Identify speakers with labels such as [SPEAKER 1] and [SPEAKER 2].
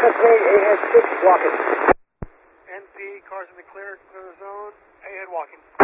[SPEAKER 1] NSA AN6 walking.
[SPEAKER 2] NP, cars in the clear the zone, ahead walking.